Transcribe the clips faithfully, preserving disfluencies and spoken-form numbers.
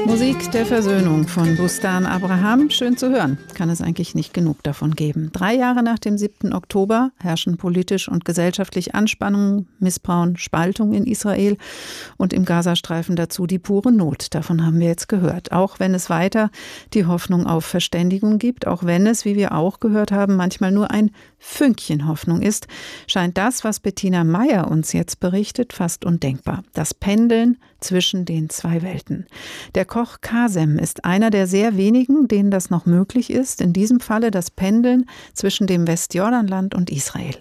Musik der Versöhnung von Bustan Abraham. Schön zu hören. Kann es eigentlich nicht genug davon geben. Drei Jahre nach dem siebten Oktober herrschen politisch und gesellschaftlich Anspannungen, Missbrauch, Spaltung in Israel und im Gazastreifen dazu die pure Not. Davon haben wir jetzt gehört. Auch wenn es weiter die Hoffnung auf Verständigung gibt, auch wenn es, wie wir auch gehört haben, manchmal nur ein Fünkchen Hoffnung ist, scheint das, was Bettina Meyer uns jetzt berichtet, fast undenkbar. Das Pendeln zwischen den zwei Welten. Der Koch Kasem ist einer der sehr wenigen, denen das noch möglich ist. In diesem Falle das Pendeln zwischen dem Westjordanland und Israel.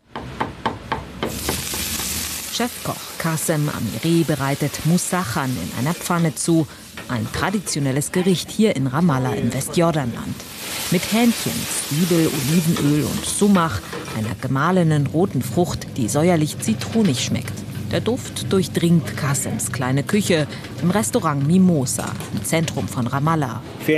Chefkoch Kasem Amiri bereitet Moussachan in einer Pfanne zu. Ein traditionelles Gericht hier in Ramallah im Westjordanland. Mit Hähnchen, Zwiebel, Olivenöl und Sumach, einer gemahlenen roten Frucht, die säuerlich zitronig schmeckt. Der Duft durchdringt Kasems kleine Küche im Restaurant Mimosa im Zentrum von Ramallah. Wir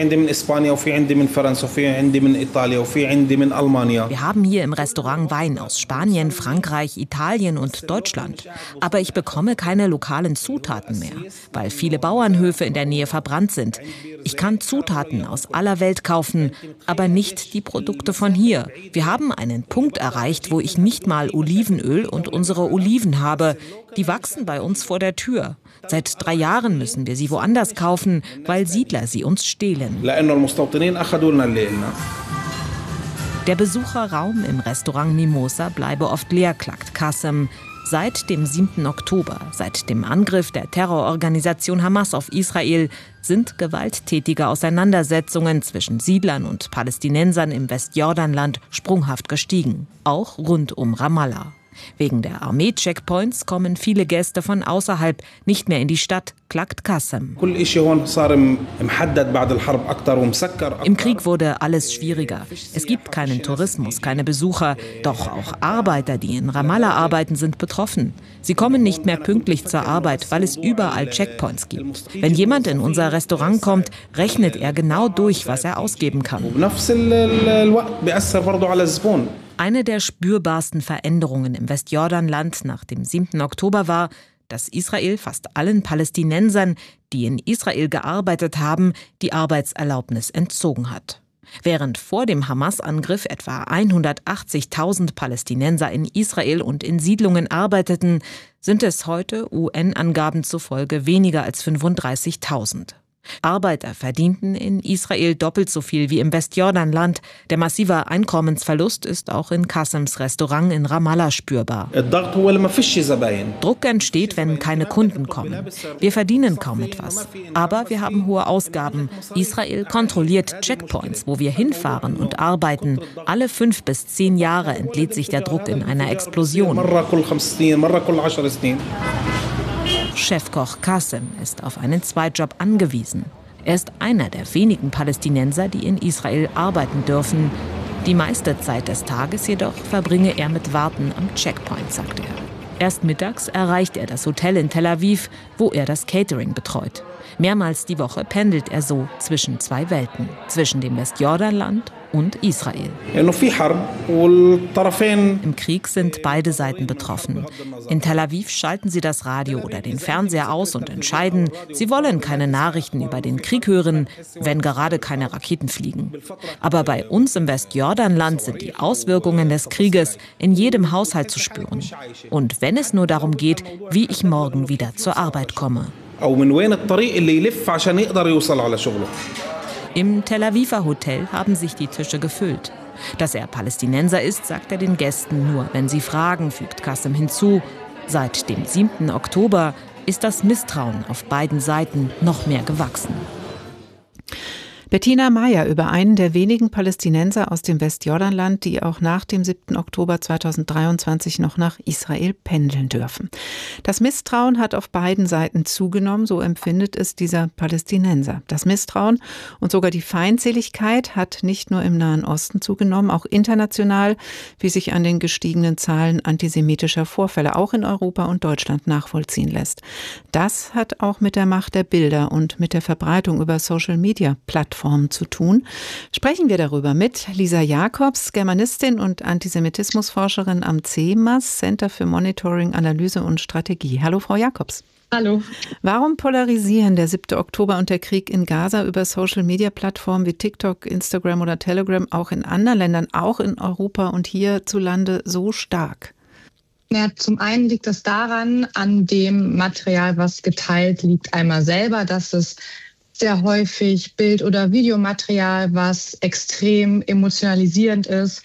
haben hier im Restaurant Wein aus Spanien, Frankreich, Italien und Deutschland. Aber ich bekomme keine lokalen Zutaten mehr, weil viele Bauernhöfe in der Nähe verbrannt sind. Ich kann Zutaten aus aller Welt kaufen, aber nicht die Produkte von hier. Wir haben einen Punkt erreicht, wo ich nicht mal Olivenöl und unsere Oliven habe. Die wachsen bei uns vor der Tür. Seit drei Jahren müssen wir sie woanders kaufen, weil Siedler sie uns stehlen. Der Besucherraum im Restaurant Mimosa bleibe oft leer, klagt Kasem. Seit dem siebten Oktober, seit dem Angriff der Terrororganisation Hamas auf Israel, sind gewalttätige Auseinandersetzungen zwischen Siedlern und Palästinensern im Westjordanland sprunghaft gestiegen. Auch rund um Ramallah. Wegen der Armee-Checkpoints kommen viele Gäste von außerhalb nicht mehr in die Stadt, klagt Kasem. Im Krieg wurde alles schwieriger. Es gibt keinen Tourismus, keine Besucher. Doch auch Arbeiter, die in Ramallah arbeiten, sind betroffen. Sie kommen nicht mehr pünktlich zur Arbeit, weil es überall Checkpoints gibt. Wenn jemand in unser Restaurant kommt, rechnet er genau durch, was er ausgeben kann. Eine der spürbarsten Veränderungen im Westjordanland nach dem siebten Oktober war, dass Israel fast allen Palästinensern, die in Israel gearbeitet haben, die Arbeitserlaubnis entzogen hat. Während vor dem Hamas-Angriff etwa hundertachtzigtausend Palästinenser in Israel und in Siedlungen arbeiteten, sind es heute U N-Angaben zufolge weniger als fünfunddreißigtausend. Arbeiter verdienten in Israel doppelt so viel wie im Westjordanland. Der massive Einkommensverlust ist auch in Kasems Restaurant in Ramallah spürbar. Druck entsteht, wenn keine Kunden kommen. Wir verdienen kaum etwas. Aber wir haben hohe Ausgaben. Israel kontrolliert Checkpoints, wo wir hinfahren und arbeiten. Alle fünf bis zehn Jahre entlädt sich der Druck in einer Explosion. Chefkoch Kasem ist auf einen Zweitjob angewiesen. Er ist einer der wenigen Palästinenser, die in Israel arbeiten dürfen. Die meiste Zeit des Tages jedoch verbringe er mit Warten am Checkpoint, sagt er. Erst mittags erreicht er das Hotel in Tel Aviv, wo er das Catering betreut. Mehrmals die Woche pendelt er so zwischen zwei Welten, zwischen dem Westjordanland und Israel. Im Krieg sind beide Seiten betroffen. In Tel Aviv schalten sie das Radio oder den Fernseher aus und entscheiden, sie wollen keine Nachrichten über den Krieg hören, wenn gerade keine Raketen fliegen. Aber bei uns im Westjordanland sind die Auswirkungen des Krieges in jedem Haushalt zu spüren. Und wenn es nur darum geht, wie ich morgen wieder zur Arbeit komme. Im Tel Aviver Hotel haben sich die Tische gefüllt. Dass er Palästinenser ist, sagt er den Gästen nur, wenn sie fragen, fügt Kasem hinzu. Seit dem siebten Oktober ist das Misstrauen auf beiden Seiten noch mehr gewachsen. Bettina Meyer über einen der wenigen Palästinenser aus dem Westjordanland, die auch nach dem siebten Oktober zweitausenddreiundzwanzig noch nach Israel pendeln dürfen. Das Misstrauen hat auf beiden Seiten zugenommen, so empfindet es dieser Palästinenser. Das Misstrauen und sogar die Feindseligkeit hat nicht nur im Nahen Osten zugenommen, auch international, wie sich an den gestiegenen Zahlen antisemitischer Vorfälle auch in Europa und Deutschland nachvollziehen lässt. Das hat auch mit der Macht der Bilder und mit der Verbreitung über Social-Media-Plattformen Plattformen zu tun. Sprechen wir darüber mit Lisa Jacobs, Germanistin und Antisemitismusforscherin am C E M A S, Center für Monitoring, Analyse und Strategie. Hallo, Frau Jacobs. Hallo. Warum polarisieren der siebte Oktober und der Krieg in Gaza über Social-Media-Plattformen wie TikTok, Instagram oder Telegram auch in anderen Ländern, auch in Europa und hierzulande so stark? Ja, zum einen liegt es daran, an dem Material, was geteilt liegt, einmal selber, dass es sehr häufig Bild- oder Videomaterial, was extrem emotionalisierend ist,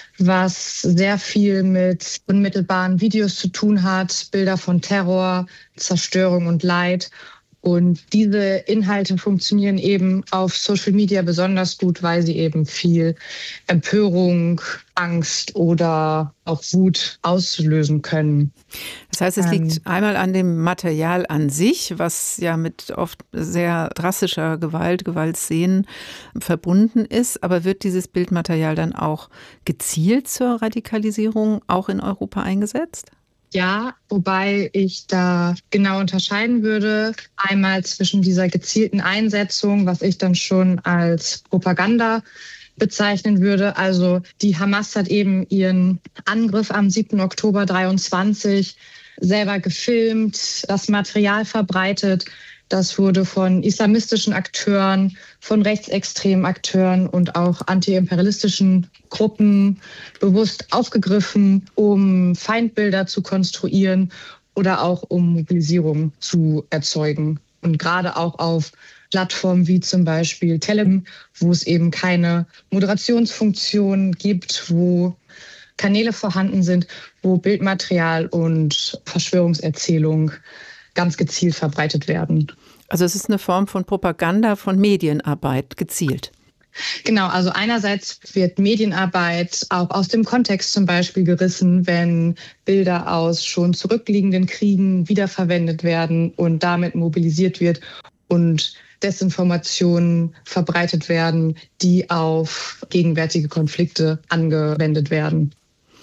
was sehr viel mit unmittelbaren Videos zu tun hat, Bilder von Terror, Zerstörung und Leid. Und diese Inhalte funktionieren eben auf Social Media besonders gut, weil sie eben viel Empörung, Angst oder auch Wut auslösen können. Das heißt, es liegt ähm, einmal an dem Material an sich, was ja mit oft sehr drastischer Gewalt, Gewaltszenen verbunden ist. Aber wird dieses Bildmaterial dann auch gezielt zur Radikalisierung auch in Europa eingesetzt? Ja, wobei ich da genau unterscheiden würde. Einmal zwischen dieser gezielten Einsetzung, was ich dann schon als Propaganda bezeichnen würde. Also die Hamas hat eben ihren Angriff am siebten Oktober dreiundzwanzig selber gefilmt, das Material verbreitet. Das wurde von islamistischen Akteuren, von rechtsextremen Akteuren und auch antiimperialistischen Gruppen bewusst aufgegriffen, um Feindbilder zu konstruieren oder auch um Mobilisierung zu erzeugen. Und gerade auch auf Plattformen wie zum Beispiel Telegram, wo es eben keine Moderationsfunktion gibt, wo Kanäle vorhanden sind, wo Bildmaterial und Verschwörungserzählung ganz gezielt verbreitet werden. Also es ist eine Form von Propaganda, von Medienarbeit, gezielt. Genau, also einerseits wird Medienarbeit auch aus dem Kontext zum Beispiel gerissen, wenn Bilder aus schon zurückliegenden Kriegen wiederverwendet werden und damit mobilisiert wird und Desinformationen verbreitet werden, die auf gegenwärtige Konflikte angewendet werden.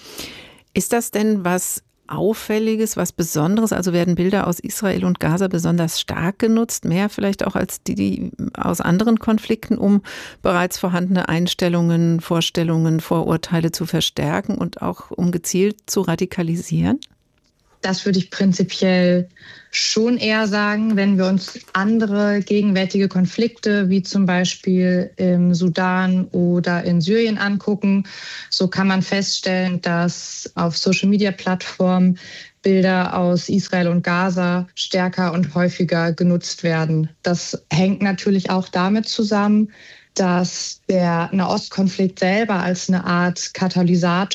Ist das denn was Auffälliges, was Besonderes? Also werden Bilder aus Israel und Gaza besonders stark genutzt, mehr vielleicht auch als die, die aus anderen Konflikten, um bereits vorhandene Einstellungen, Vorstellungen, Vorurteile zu verstärken und auch um gezielt zu radikalisieren? Das würde ich prinzipiell schon eher sagen, wenn wir uns andere gegenwärtige Konflikte wie zum Beispiel im Sudan oder in Syrien angucken. So kann man feststellen, dass auf Social-Media-Plattformen Bilder aus Israel und Gaza stärker und häufiger genutzt werden. Das hängt natürlich auch damit zusammen, dass der Nahostkonflikt selber als eine Art Katalysator